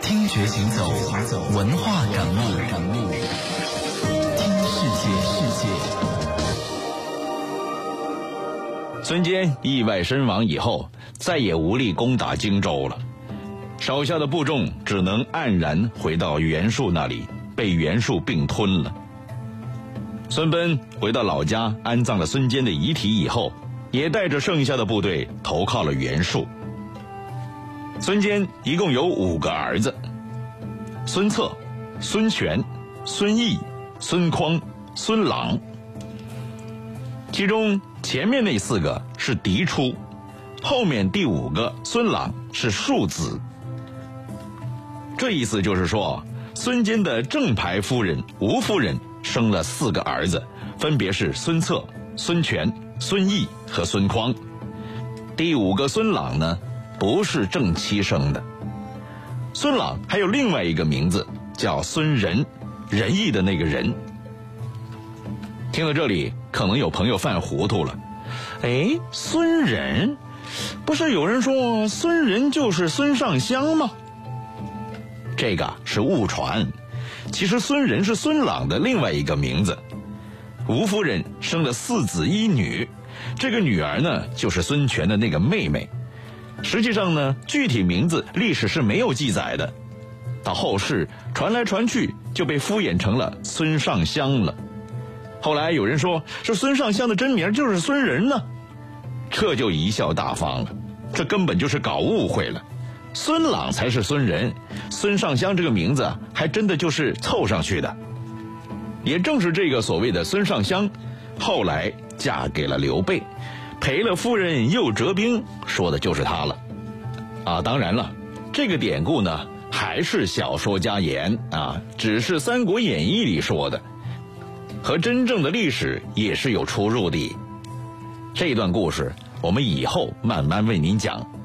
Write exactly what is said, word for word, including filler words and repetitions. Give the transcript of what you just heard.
听觉行走，文化感悟，听世界世界。 孙坚意外身亡以后，再也无力攻打荆州了，手下的部众只能黯然回到袁术那里，被袁术并吞了。孙贲回到老家安葬了孙坚的遗体以后，也带着剩下的部队投靠了袁术。孙坚一共有五个儿子：孙策、孙权、孙毅、孙匡、孙朗。其中前面那四个是嫡出，后面第五个孙朗是庶子。这意思就是说，孙坚的正牌夫人吴夫人生了四个儿子，分别是孙策、孙权、孙毅和孙匡。第五个孙朗呢，不是正妻生的。孙朗还有另外一个名字叫孙仁，仁义的那个仁。听到这里，可能有朋友犯糊涂了。哎，孙仁，不是有人说孙仁就是孙尚香吗？这个是误传，其实孙仁是孙朗的另外一个名字。吴夫人生了四子一女，这个女儿呢，就是孙权的那个妹妹。实际上呢，具体名字历史是没有记载的，到后世传来传去就被敷衍成了孙尚香了。后来有人说这孙尚香的真名就是孙仁呢，这就贻笑大方了，这根本就是搞误会了。孙朗才是孙仁，孙尚香这个名字还真的就是凑上去的。也正是这个所谓的孙尚香，后来嫁给了刘备，赔了夫人又折兵，说的就是他了。啊，当然了，这个典故呢还是小说家言啊，只是《三国演义》里说的，和真正的历史也是有出入的。这段故事我们以后慢慢为您讲。